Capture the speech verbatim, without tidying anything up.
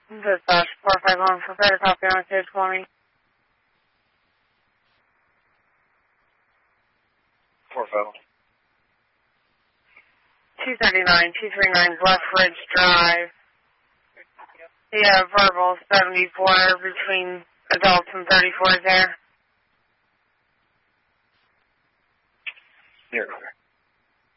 Dispatch four five one for better copy on case for me. four five one. two thirty-nine, two thirty-nine Bluff Ridge Drive. Yeah, verbal seventy-four between adults and thirty-four there. Here.